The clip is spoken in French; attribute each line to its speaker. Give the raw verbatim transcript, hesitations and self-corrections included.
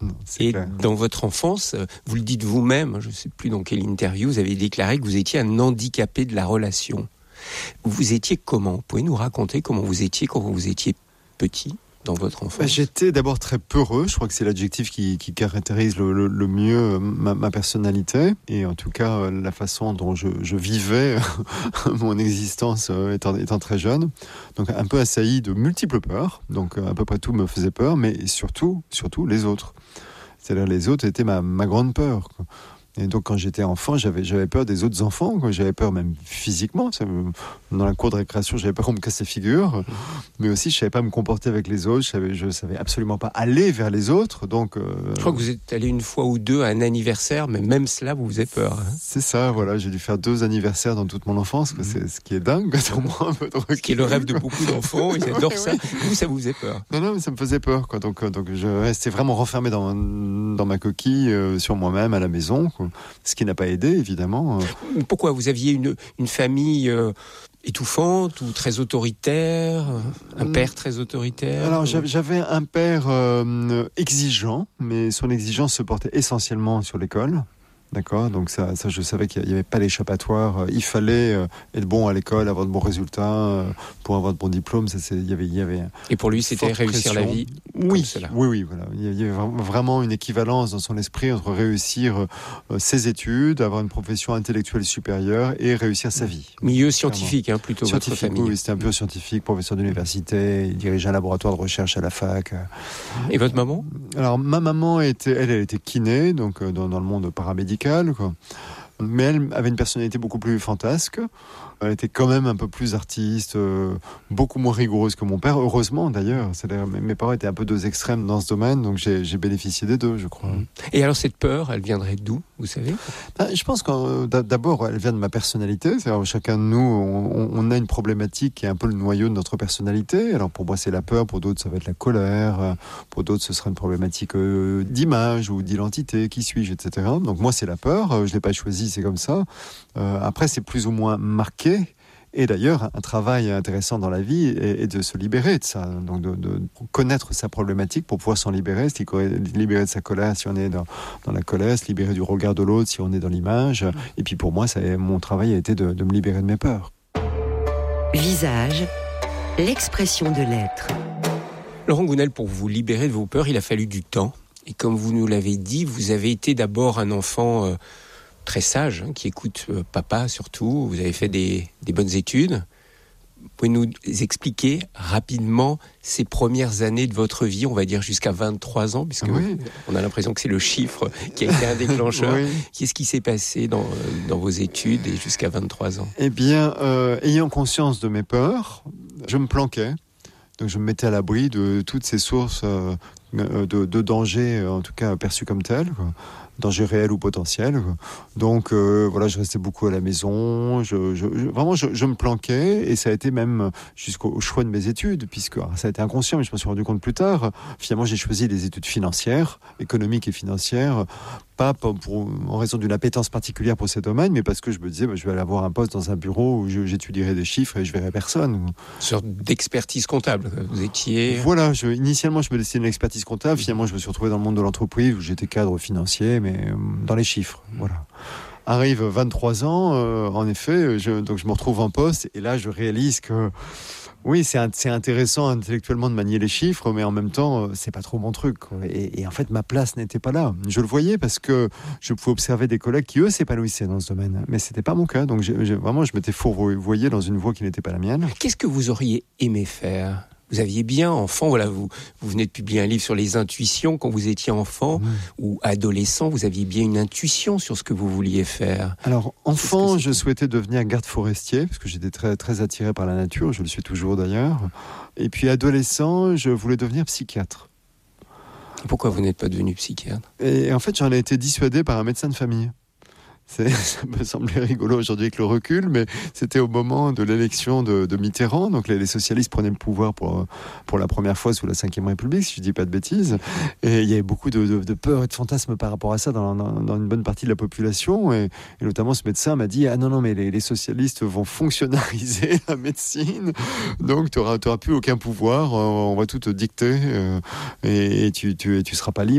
Speaker 1: Non, c'est
Speaker 2: Et
Speaker 1: clair.
Speaker 2: dans votre enfance, vous le dites vous-même, je ne sais plus dans quelle interview, vous avez déclaré que vous étiez un handicapé de la relation. Vous étiez comment ? Vous pouvez nous raconter comment vous étiez quand vous étiez petit dans votre enfance ?
Speaker 1: Bah, j'étais d'abord très peureux, je crois que c'est l'adjectif qui, qui caractérise le, le, le mieux ma, ma personnalité, et en tout cas la façon dont je, je vivais mon existence étant, étant très jeune. Donc un peu assailli de multiples peurs, donc à peu près tout me faisait peur, mais surtout, surtout les autres. C'est-à-dire les autres étaient ma, ma grande peur, quoi. Et donc quand j'étais enfant, j'avais, j'avais peur des autres enfants, quoi. J'avais peur même physiquement. Ça me... Dans la cour de récréation, j'avais peur qu'on me casse la figure, mais aussi je savais pas me comporter avec les autres. Je savais, je savais absolument pas aller vers les autres. Donc, euh...
Speaker 2: je crois que vous êtes allé une fois ou deux à un anniversaire, mais même cela vous faisait peur. Hein.
Speaker 1: C'est ça, voilà. J'ai dû faire deux anniversaires dans toute mon enfance, quoi. C'est ce qui est dingue. Moi, un peu de recul,
Speaker 2: ce qui est le rêve de beaucoup d'enfants. Ils adorent
Speaker 1: oui,
Speaker 2: ça.
Speaker 1: Oui.
Speaker 2: Vous, ça vous faisait peur ?
Speaker 1: Non, non, mais ça me faisait peur, quoi. Donc, donc je restais vraiment renfermé dans, dans ma coquille, euh, sur moi-même à la maison, quoi. Ce qui n'a pas aidé, évidemment.
Speaker 2: Pourquoi ? Vous aviez une, une famille euh, étouffante ou très autoritaire ? Un père très autoritaire ?
Speaker 1: Alors, j'avais, j'avais un père euh, exigeant, mais son exigence se portait essentiellement sur l'école. D'accord, donc ça, ça, je savais qu'il n'y avait pas d'échappatoire. Il fallait euh, être bon à l'école, avoir de bons résultats euh, pour avoir de bons diplômes. Ça, c'est, il y avait, il y avait.
Speaker 2: Et pour lui, c'était réussir
Speaker 1: pression.
Speaker 2: la vie.
Speaker 1: Oui,
Speaker 2: cela.
Speaker 1: oui, oui, voilà. Il y avait vraiment une équivalence dans son esprit entre réussir euh, ses études, avoir une profession intellectuelle supérieure et réussir sa vie.
Speaker 2: Milieu scientifique, hein, plutôt.
Speaker 1: Scientifique,
Speaker 2: votre famille.
Speaker 1: Oui, c'était un peu scientifique, professeur d'université. Il dirigeait un laboratoire de recherche à la fac.
Speaker 2: Et votre maman ?
Speaker 1: Alors, ma maman était, elle, elle était kiné, donc dans, dans le monde paramédical, quoi. Mais elle avait une personnalité beaucoup plus fantasque. Elle était quand même un peu plus artiste, euh, beaucoup moins rigoureuse que mon père, heureusement d'ailleurs. C'est-à-dire, mes parents étaient un peu deux extrêmes dans ce domaine, donc j'ai, j'ai bénéficié des deux, je crois.
Speaker 2: Et alors cette peur, elle viendrait d'où, vous savez ?
Speaker 1: Ben, je pense que d'abord, elle vient de ma personnalité. C'est-à-dire, chacun de nous, on, on a une problématique qui est un peu le noyau de notre personnalité. Alors pour moi, c'est la peur, pour d'autres, ça va être la colère, pour d'autres, ce sera une problématique euh, d'image ou d'identité, qui suis-je, et cetera. Donc moi, c'est la peur, je ne l'ai pas choisi, c'est comme ça. Euh, après, c'est plus ou moins marqué. Et d'ailleurs, un travail intéressant dans la vie est, est de se libérer de ça, donc de, de connaître sa problématique pour pouvoir s'en libérer, se libérer de sa colère si on est dans, dans la colère, se libérer du regard de l'autre si on est dans l'image. Et puis pour moi, ça, mon travail a été de, de me libérer de mes peurs.
Speaker 3: Visage, l'expression de l'être.
Speaker 2: Laurent Gounel, pour vous libérer de vos peurs, il a fallu du temps. Et comme vous nous l'avez dit, vous avez été d'abord un enfant... Euh, très sage, hein, qui écoute euh, papa surtout. Vous avez fait des, des bonnes études. Vous pouvez nous expliquer rapidement ces premières années de votre vie, on va dire jusqu'à vingt-trois ans, puisque
Speaker 1: oui.
Speaker 2: on a l'impression que c'est le chiffre qui a été un déclencheur. Oui. Qu'est-ce qui s'est passé dans, dans vos études et jusqu'à vingt-trois ans ?
Speaker 1: Eh bien, euh, ayant conscience de mes peurs, je me planquais. Donc je me mettais à l'abri de toutes ces sources euh, de, de danger, en tout cas perçues comme telles, quoi. Danger réel ou potentiel, quoi. Donc euh, voilà, je restais beaucoup à la maison, je, je, je, vraiment je, je me planquais, et ça a été même jusqu'au choix de mes études, puisque alors, ça a été inconscient, mais je me suis rendu compte plus tard, finalement j'ai choisi des études financières, économiques et financières, pas pour, pour, en raison d'une appétence particulière pour ces domaines, mais parce que je me disais, bah, je vais aller avoir un poste dans un bureau où je, j'étudierai des chiffres et je verrai personne. Une
Speaker 2: sorte d'expertise comptable, vous étiez...
Speaker 1: Voilà, je, initialement je me destinais à l'expertise comptable, finalement je me suis retrouvé dans le monde de l'entreprise où j'étais cadre financier, mais euh, dans les chiffres, voilà. Arrive vingt-trois ans, euh, en effet, je, donc je me retrouve en poste, et là je réalise que oui, c'est, c'est intéressant intellectuellement de manier les chiffres, mais en même temps, c'est pas trop mon truc, quoi. Et, et en fait, ma place n'était pas là. Je le voyais parce que je pouvais observer des collègues qui, eux, s'épanouissaient dans ce domaine. Mais c'était pas mon cas. Donc, j'ai, j'ai, vraiment, je m'étais fourvoyé dans une voie qui n'était pas la mienne.
Speaker 2: Qu'est-ce que vous auriez aimé faire ? Vous aviez bien, enfant, voilà, vous, vous venez de publier un livre sur les intuitions. Quand vous étiez enfant mmh. ou adolescent, vous aviez bien une intuition sur ce que vous vouliez faire.
Speaker 1: Alors, enfant, je souhaitais devenir garde forestier, parce que j'étais très, très attiré par la nature, je le suis toujours d'ailleurs. Et puis, adolescent, je voulais devenir psychiatre.
Speaker 2: Pourquoi vous n'êtes pas devenu psychiatre ?
Speaker 1: Et en fait, j'en ai été dissuadé par un médecin de famille. C'est, ça me semblait rigolo aujourd'hui avec le recul, mais c'était au moment de l'élection de, de Mitterrand. Donc les, les socialistes prenaient le pouvoir pour, pour la première fois sous la cinquième République, si je ne dis pas de bêtises. Et il y avait beaucoup de, de, de peur et de fantasmes par rapport à ça dans, dans, dans une bonne partie de la population. Et, et notamment, ce médecin m'a dit « Ah non, non, mais les, les socialistes vont fonctionnariser la médecine, donc tu n'auras plus aucun pouvoir, on va tout te dicter, euh, et, et tu ne tu, tu seras pas libre. »